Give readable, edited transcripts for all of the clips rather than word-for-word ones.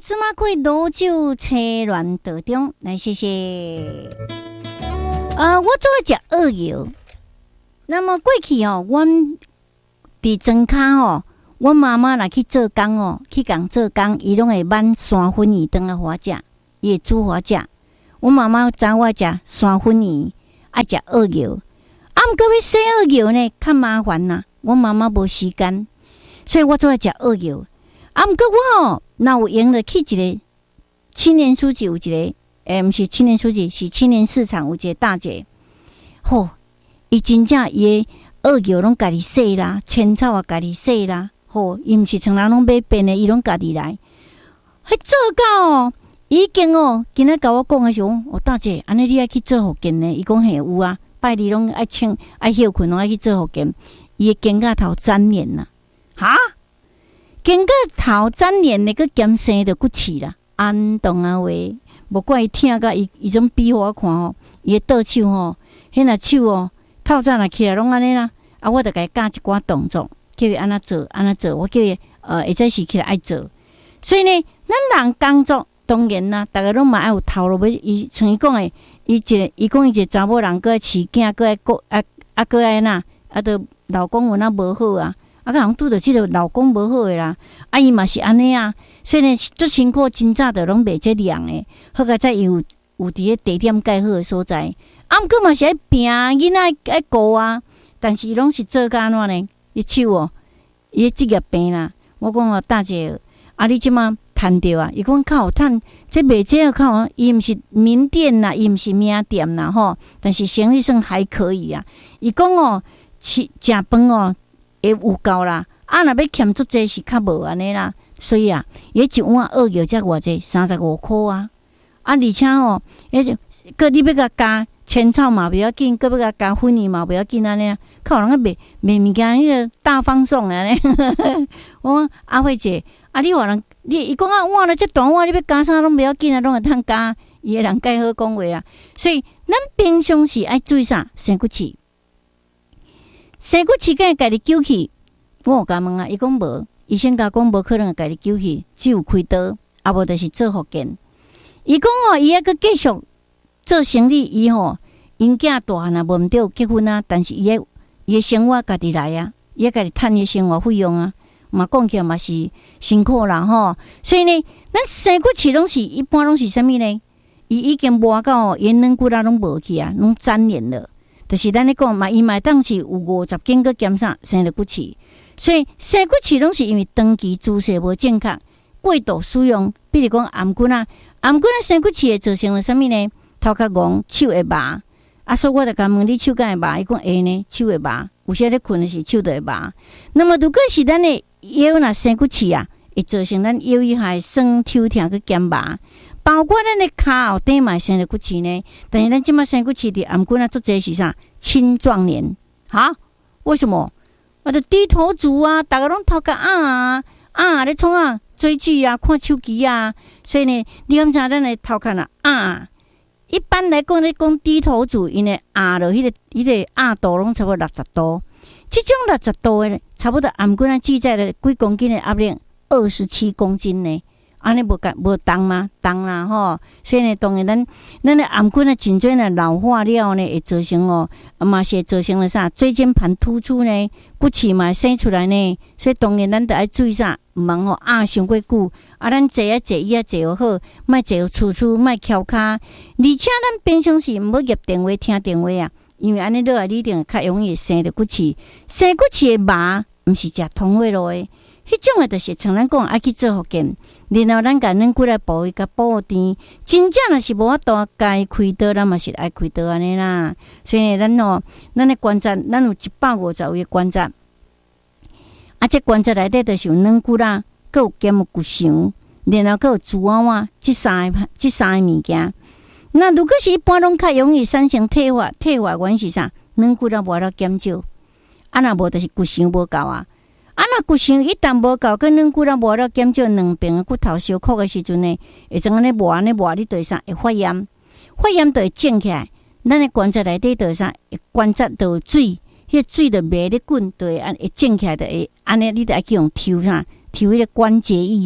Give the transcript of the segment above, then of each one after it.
芝麻开罗酒车乱道中，来谢谢。我做食鳄油。那么过去哦，阮伫庄骹哦，阮妈妈若去做工哦，去共做工，伊拢会焖山粉鱼顿来互我食，伊会煮互我食。阮妈妈知我食山粉鱼，爱食鳄油。毋过要洗鳄油呢，较麻烦啦。阮妈妈无时间，所以我做食鳄油。毋过我哦，若有闲了去一个青年书记有一个，毋是青年书记，是青年市场有一个大姐，吼，伊真正伊的鳄油拢家己洗啦，青草也家己洗啦，吼，伊毋是像人拢买便的，伊拢家己来。迄做到哦，已经哦，今仔甲我讲的时候，大姐，安尼你爱去做福建呢？伊讲嘿有啊，拜二拢爱请爱休困，拢爱去做福建。伊的肩胛头粘连啦，哈？肩胛头粘连的，佮兼生着骨刺啦，安动啊话，无怪伊疼甲伊种比互我看吼，伊的倒手吼，迄若手哦，透早若起来拢安尼啦，啊，我着甲伊教一寡动作，叫伊安怎做，安怎做，我叫伊会早时起来爱做。所以呢，咱人工作当然啦，逐个拢嘛爱有头路要伊，像伊讲的，伊讲伊一个查某人，佮爱饲囝，佮爱佮爱哪，啊，着老公有哪无好啊。啊，人拄着即个老公无好诶啦，啊，伊嘛是安尼啊，所以呢，足辛苦，真早着拢袂遮凉诶，好个再有伫个地点介好诶所在，啊，毋过嘛是爱拼，囡仔爱顾啊，但是伊拢是做甲安怎呢？伊手哦，伊诶职业病啦。我讲哦，大姐，啊，你即马趁着啊？伊讲较有趁，这卖这较有，伊毋是名店啦，伊毋是名店啦吼，但是生意算还可以啊。伊讲哦，食饭哦。会有够啦，啊！若要欠足济是较无安尼啦，所以啊，伊一碗鳄鱼才偌济，35块啊！啊，而且吼，个你要甲加千草嘛，不要紧；个要甲加粉泥嘛，不要紧安尼。靠人个卖物件，迄个大方送安尼。我讲阿慧姐，啊，你话人，伊讲啊，碗了这大碗，你要加啥拢不要紧啊，拢会通加。伊个人介好讲话啊，所以咱平常时爱注意啥？生骨刺。生骨刺敢会家己揪去？我有甲问啊，伊讲无，医生甲讲无可能会家己揪去，只有开刀，啊无就是做复健。伊讲哦，伊还阁继续做生意，伊吼因囝大汉啊，无毋对结婚啊，但是伊的生活家己来啊，伊家己趁伊生活费用啊，嘛讲起来嘛是辛苦啦吼。所以呢，咱生骨刺拢是一般拢是啥物呢？伊已经磨到伊软骨啊拢无去啊，拢粘连了。就是咱咧讲嘛，伊嘛当时有50斤个减啥生了骨刺，所以生骨刺拢是因为长期姿势无正确，过度使用，比如讲颔骨啊生骨刺会造成了啥物呢？头壳戆，手会麻。啊，所以我就甲问你手敢会麻？伊讲会呢，手会麻。有些咧困的时手就会麻。那么如果是咱的腰若生骨刺啊，会造成咱腰以下酸、抽疼佮减麻。包括咱的骹后底嘛生了骨刺呢，但是咱即马生骨刺伫颔骨啊，做这是啥？青壮年，哈？为什么？我的低头族啊，大家拢头壳咧创啊，追剧啊，看手机啊，所以呢，你敢知咱的头壳一般来讲，咧讲低头族，因为落迄个度拢差不多60度，即种60度的，差不多颔骨啊记载了几公斤的压力，27公斤呢。安尼无重吗？重啦吼，所以呢，当然咱的颔骨呢，真侪呢老化了呢，会造成嘛是会造成了啥？椎间盘突出呢，骨刺嘛生出来呢，所以当然咱得爱注意啥？毋通伤过久，咱坐椅啊坐好，莫坐处处，莫翘骹，而且咱平常时毋好入电话听电话啊，因为安尼落来你一定较容易生着骨刺，生骨刺的麻，毋是食通话路的。迄种诶，就是像咱讲爱去做复健，然后咱甲咱骨来部位甲保甜，真正若是无法度该开刀，咱嘛是爱开刀安尼啦。所以咱的关节，咱有150位关节，啊，这关节内底就是有软骨啦，佮有腱骨肠，然后佮有猪娃娃，这三个物件。那如果是一般拢较容易产生退化原因是啥？软骨啦无了减少，啊，若无就是骨肠无够啊。啊，若骨肠一旦无够，跟软骨啊磨了减少两边的骨头相扣的时阵呢，会怎安尼磨，你对啥会发炎？发炎就会肿起来，咱的关节内底就啥？关节就有水，迄个水就袂咧滚，就会肿起来，就会安尼，你就爱去用抽迄个关节液啊，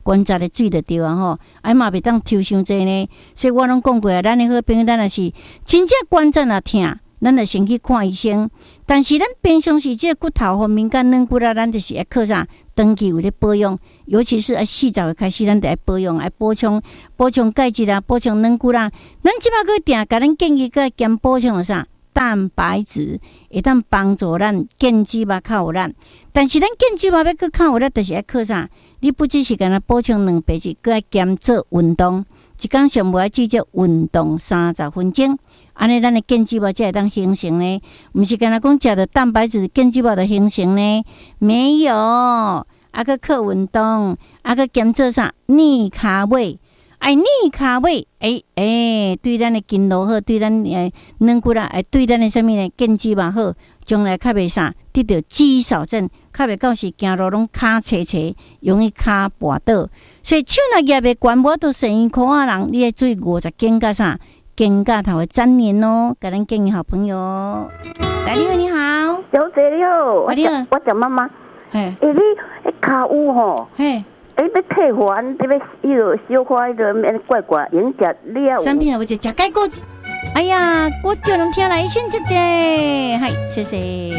观察的水就对啊吼，嘛袂当抽伤济呢。所以我拢讲过啊，咱的好朋友，咱若是真正关节啊疼，咱就先去看医生。但是咱平常时这骨头或敏感软骨啊，咱就是要靠啥？长期有咧保养，尤其是40岁开始，咱就要保养，要补充钙质啊，补充软骨啦。咱即摆个定，甲咱建议个兼补充啥？蛋白质会当帮助咱腱肌肉较有力，但是咱腱肌肉要搁较有力，就是要靠啥？你不只是干那补充蛋白质，搁要兼做运动，一天上无要至少运动30分钟，安尼咱的腱肌肉才会当形成呢。毋是干那讲食着蛋白质，腱肌肉就形成呢？没有，搁靠运动，搁兼做啥？逆卡位。逆卡位，对咱的筋络好，对咱软骨啦，对咱的什么呢？腱肌肉好，将来较袂啥得到肌少症，较袂到时行路拢骹斜斜，容易骹跋倒。所以手若举袂悬，无都12箍啊人，你要注意50肩胛啥？肩胛头会粘连哦。甲咱建议好朋友，你好，你好， 小姐你好， 你好， 我叫妈妈。你骹有吼？要退还，你要小可免怪怪，用食你啊？ 产品啊，我就食解果。哎呀，我叫人听来先接，嗨，谢谢。